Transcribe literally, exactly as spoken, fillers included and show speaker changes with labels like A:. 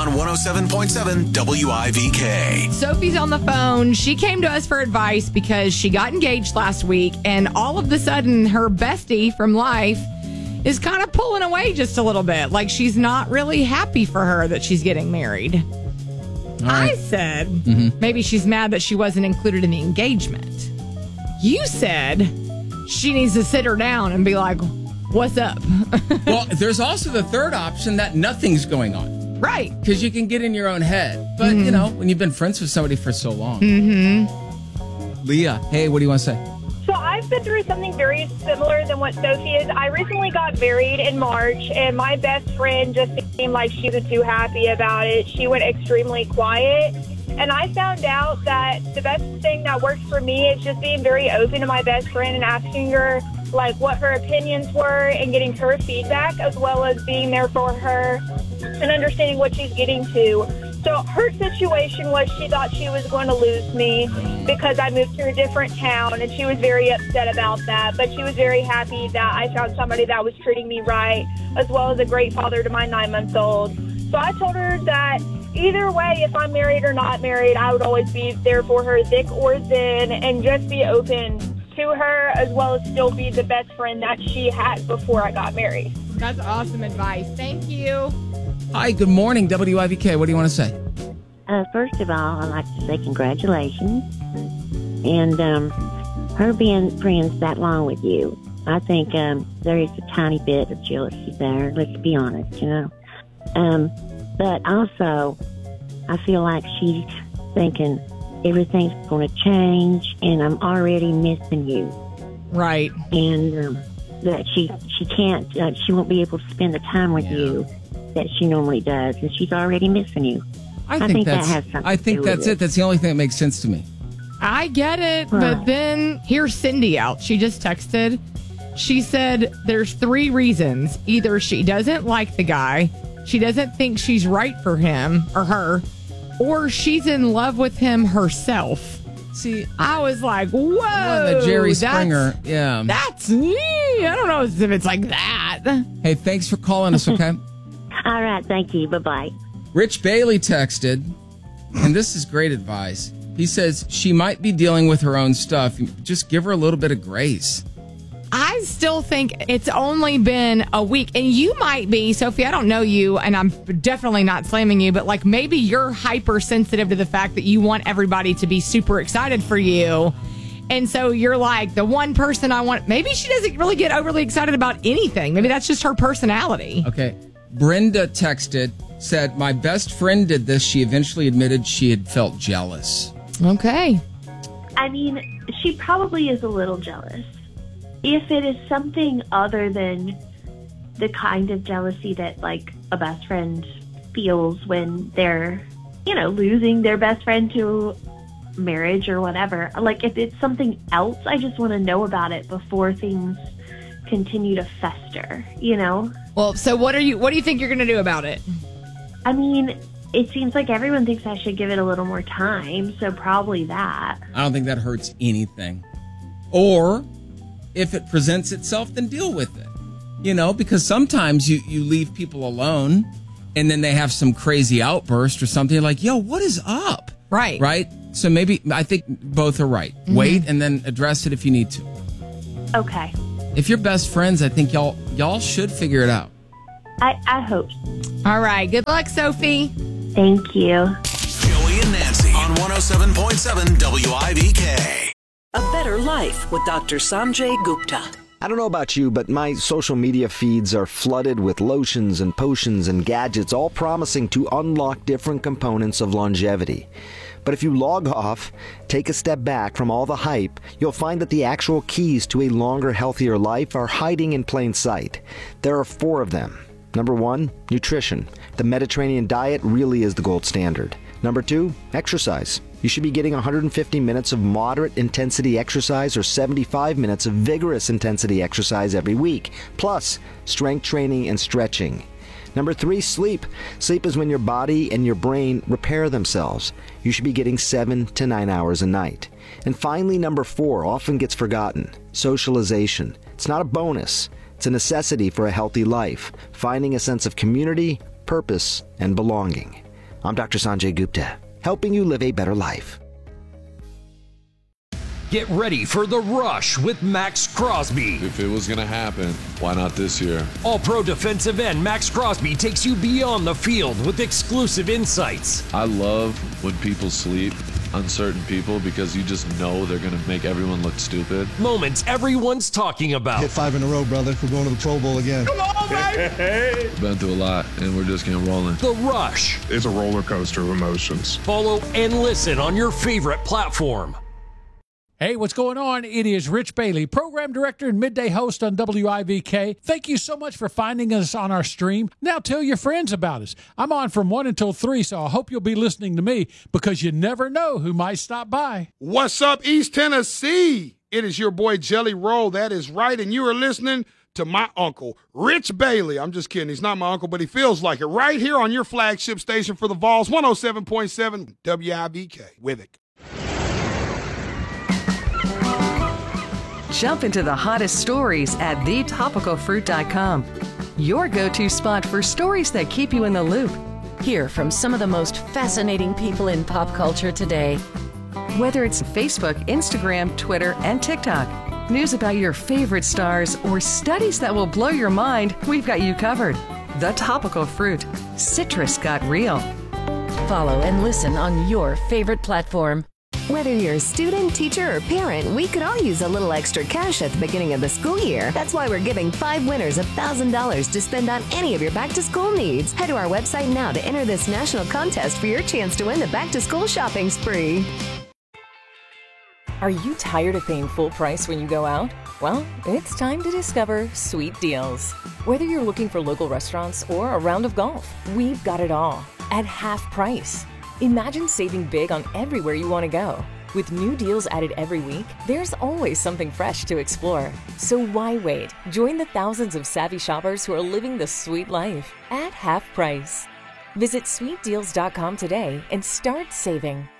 A: on one oh seven point seven W I V K.
B: Sophie's on the phone. She came to us for advice because she got engaged last week, and all of a sudden, her bestie from life is kind of pulling away just a little bit. Like she's not really happy for her that she's getting married. Right. I said mm-hmm. maybe she's mad that she wasn't included in the engagement. You said she needs to sit her down and be like, what's up?
C: Well, there's also the third option that nothing's going on.
B: Right.
C: Because you can get in your own head. But, mm-hmm. you know, when you've been friends with somebody for so long.
B: Mm-hmm.
C: Leah, hey, what do you want to say?
D: So I've been through something very similar than what Sophie is. I recently got married in March, and my best friend just seemed like she was too happy about it. She went extremely quiet. And I found out that the best thing that works for me is just being very open to my best friend and asking her, like, what her opinions were and getting her feedback, as well as being there for her and understanding what she's getting to. So her situation was she thought she was going to lose me because I moved to a different town, and she was very upset about that. But she was very happy that I found somebody that was treating me right, as well as a great father to my nine-month-old. So I told her that either way, if I'm married or not married, I would always be there for her, thick or thin, and just be open to her, as well as still be the best friend that she had before I got married.
B: That's awesome advice. Thank you.
C: Hi, good morning, W I V K. What do you want to say?
E: Uh, first of all, I'd like to say congratulations. And um, her being friends that long with you, I think um, there is a tiny bit of jealousy there. Let's be honest, you know. Um, but also, I feel like she's thinking everything's going to change, and I'm already missing you.
B: Right.
E: And um, that she she can't, uh, she won't be able to spend the time with yeah. you that she normally does, and she's already missing you.
C: I
E: I
C: think,
E: think
C: that's,
E: that has something
C: I think
E: to do
C: that's
E: with
C: it.
E: it.
C: That's the only thing that makes sense to me.
B: I get it,
E: Right.
B: but then here's Cindy out. She just texted. She said there's three reasons. Either she doesn't like the guy, she doesn't think she's right for him or her, or she's in love with him herself.
C: See,
B: I was like, whoa.
C: the Jerry
B: that's-
C: Springer. Yeah.
B: That's me. I don't know if it's like that.
C: Hey, thanks for calling us, okay?
E: All right, thank you. Bye-bye.
C: Rich Bailey texted, and this is great advice. He says she might be dealing with her own stuff. Just give her a little bit of grace.
B: I still think it's only been a week, and you might be, Sophie, I don't know you, and I'm definitely not slamming you, but like maybe you're hypersensitive to the fact that you want everybody to be super excited for you. And so you're like, the one person I want, maybe she doesn't really get overly excited about anything. Maybe that's just her personality.
C: Okay. Brenda texted, said, my best friend did this. She eventually admitted she had felt jealous.
B: Okay.
F: I mean, she probably is a little jealous. If it is something other than the kind of jealousy that, like, a best friend feels when they're, you know, losing their best friend to marriage or whatever. Like, if it's something else, I just want to know about it before things continue to fester, you know?
B: Well, so what are you, what do you think you're going to do about it?
F: I mean, it seems like everyone thinks I should give it a little more time, so probably that.
C: I don't think that hurts anything. Or if it presents itself, then deal with it. You know, because sometimes you, you leave people alone and then they have some crazy outburst or something. You're like, yo, what is up?
B: Right.
C: Right? So maybe, I think both are right. Mm-hmm. Wait and then address it if you need to.
F: Okay.
C: If you're best friends, I think y'all y'all should figure it out.
F: I, I hope.
B: All right. Good luck, Sophie.
F: Thank you.
A: Joey and Nancy on one oh seven point seven W I V K.
G: A Better Life with Doctor Sanjay Gupta.
H: I don't know about you, but my social media feeds are flooded with lotions and potions and gadgets, all promising to unlock different components of longevity. But if you log off, take a step back from all the hype, you'll find that the actual keys to a longer, healthier life are hiding in plain sight. There are four of them. Number one, nutrition. The Mediterranean diet really is the gold standard. Number two, exercise. You should be getting one hundred fifty minutes of moderate intensity exercise or seventy-five minutes of vigorous intensity exercise every week, plus strength training and stretching. Number three, sleep. Sleep is when your body and your brain repair themselves. You should be getting seven to nine hours a night. And finally, number four, often gets forgotten, socialization. It's not a bonus. It's a necessity for a healthy life, finding a sense of community, purpose, and belonging. I'm Doctor Sanjay Gupta, helping you live a better life.
I: Get ready for The Rush with Max Crosby.
J: If it was going to happen, why not this year?
I: All-pro defensive end Max Crosby takes you beyond the field with exclusive insights.
J: I love when people sleep, uncertain people, because you just know they're going to make everyone look stupid.
I: Moments everyone's talking about.
K: Hit five in a row, brother. We're going to the Pro Bowl again.
J: Come on, baby! Been through a lot, and we're just getting rolling.
I: The Rush.
L: It's a roller coaster of emotions.
I: Follow and listen on your favorite platform.
M: Hey, what's going on? It is Rich Bailey, program director and midday host on W I V K. Thank you so much for finding us on our stream. Now tell your friends about us. I'm on from one until three, so I hope you'll be listening to me because you never know who might stop by.
N: What's up, East Tennessee? It is your boy Jelly Roll. That is right, and you are listening to my uncle, Rich Bailey. I'm just kidding. He's not my uncle, but he feels like it. Right here on your flagship station for the Vols, one oh seven point seven W I V K. With it.
O: Jump into the hottest stories at the topical fruit dot com. Your go-to spot for stories that keep you in the loop.
P: Hear from some of the most fascinating people in pop culture today.
O: Whether it's Facebook, Instagram, Twitter, and TikTok, news about your favorite stars, or studies that will blow your mind, we've got you covered. The Topical Fruit. Citrus got real.
P: Follow and listen on your favorite platform.
Q: Whether you're a student, teacher, or parent, we could all use a little extra cash at the beginning of the school year. That's why we're giving five winners one thousand dollars to spend on any of your back-to-school needs. Head to our website now to enter this national contest for your chance to win the back-to-school shopping spree.
R: Are you tired of paying full price when you go out? Well, it's time to discover Sweet Deals. Whether you're looking for local restaurants or a round of golf, we've got it all at half price. Imagine saving big on everywhere you want to go. With new deals added every week, there's always something fresh to explore. So why wait? Join the thousands of savvy shoppers who are living the sweet life at half price. Visit sweet deals dot com today and start saving.